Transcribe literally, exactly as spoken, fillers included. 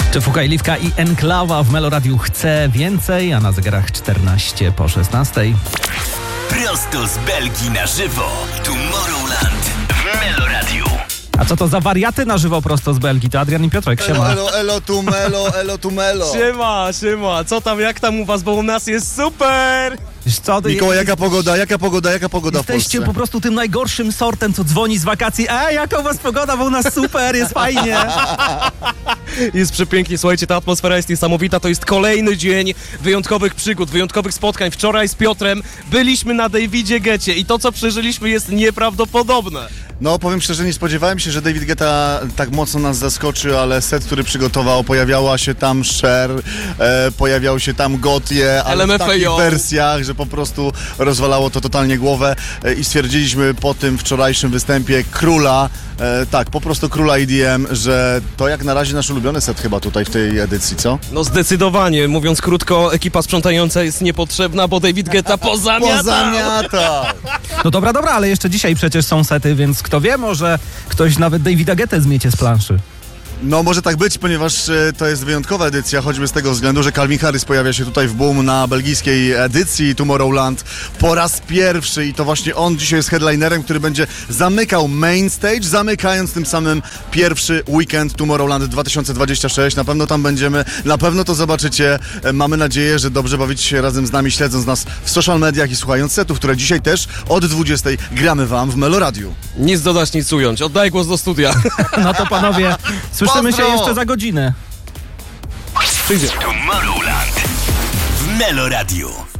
Czefuka i Liwka i Enklawa w Meloradiu chce więcej, a na zegarach czternaście po szesnastej. Prosto z Belgii na żywo. Tomorrowland w Meloradiu. A co to za wariaty na żywo prosto z Belgii? To Adrian i Piotrek, siema. Elo, elo, elo tu melo, elo tu melo. Siema, siema, co tam, jak tam u was, bo u nas jest super! Wiesz co, ty Mikołaj, jaka pogoda, jaka pogoda, jaka pogoda w jesteście Polsce? po prostu tym najgorszym sortem, co dzwoni z wakacji. Ej, jaka u was pogoda, bo u nas super, jest fajnie. Jest przepięknie, słuchajcie, ta atmosfera jest niesamowita, to jest kolejny dzień wyjątkowych przygód, wyjątkowych spotkań. Wczoraj z Piotrem byliśmy na Davidzie Getcie i to, co przeżyliśmy, jest nieprawdopodobne. No, powiem szczerze, nie spodziewałem się, że David Guetta tak mocno nas zaskoczy, ale set, który przygotował, pojawiała się tam Cher, e, pojawiał się tam Gotye, ale w takich wersjach, że po prostu rozwalało to totalnie głowę e, i stwierdziliśmy po tym wczorajszym występie Króla, e, tak, po prostu Króla E D M, że to jak na razie nasz ulubiony set chyba tutaj w tej edycji, co? No zdecydowanie, mówiąc krótko, ekipa sprzątająca jest niepotrzebna, bo David Guetta pozamiata. Pozamiata! No dobra, dobra, ale jeszcze dzisiaj przecież są sety, więc kto wie, może ktoś nawet Davida Guettę zmiecie z planszy. No może tak być, ponieważ e, to jest wyjątkowa edycja, choćby z tego względu, że Calvin Harris pojawia się tutaj w Boom na belgijskiej edycji Tomorrowland po raz pierwszy i to właśnie on dzisiaj jest headlinerem, który będzie zamykał main stage, zamykając tym samym pierwszy weekend Tomorrowland dwa tysiące dwudziesty szósty. Na pewno tam będziemy, na pewno to zobaczycie. E, mamy nadzieję, że dobrze bawicie się razem z nami, śledząc nas w social mediach i słuchając setów, które dzisiaj też od dwudziestej gramy wam w Meloradiu. Nic dodać, nic ująć. Oddaję głos do studia. No to panowie, słyszymy się jeszcze za godzinę. Przyjdzie. Tomorrowland w Meloradiu.